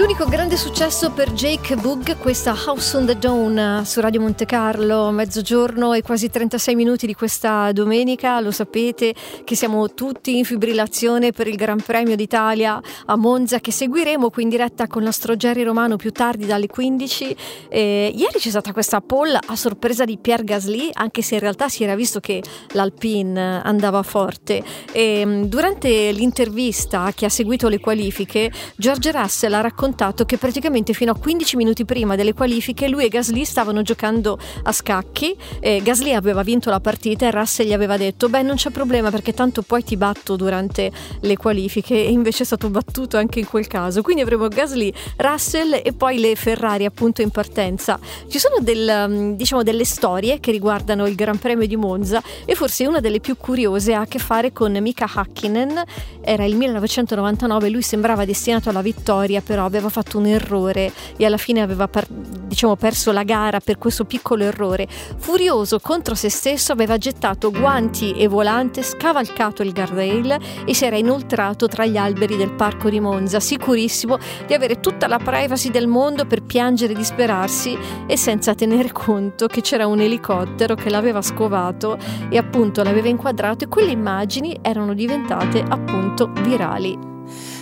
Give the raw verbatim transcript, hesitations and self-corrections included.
L'unico grande successo per Jake Bugg, questa House on the Dawn su Radio Monte Carlo, mezzogiorno e quasi trentasei minuti di questa domenica. Lo sapete che siamo tutti in fibrillazione per il Gran Premio d'Italia a Monza, che seguiremo qui in diretta con il nostro Jerry Romano più tardi dalle quindici. Eh, ieri c'è stata questa pole a sorpresa di Pierre Gasly, anche se in realtà si era visto che l'Alpine andava forte. E, durante l'intervista che ha seguito le qualifiche, George Russell ha raccontato che praticamente fino a quindici minuti prima delle qualifiche lui e Gasly stavano giocando a scacchi. eh, Gasly aveva vinto la partita e Russell gli aveva detto beh, non c'è problema perché tanto poi ti batto durante le qualifiche, e invece è stato battuto anche in quel caso. Quindi avremo Gasly, Russell e poi le Ferrari appunto in partenza. Ci sono del, diciamo delle storie che riguardano il Gran Premio di Monza, e forse una delle più curiose ha a che fare con Mika Häkkinen. Era il millenovecentonovantanove, lui sembrava destinato alla vittoria, però aveva fatto un errore e alla fine aveva per, diciamo perso la gara per questo piccolo errore. Furioso contro se stesso, aveva gettato guanti e volante, scavalcato il guardrail e si era inoltrato tra gli alberi del parco di Monza, sicurissimo di avere tutta la privacy del mondo per piangere e disperarsi, e senza tenere conto che c'era un elicottero che l'aveva scovato e appunto l'aveva inquadrato, e quelle immagini erano diventate appunto virali.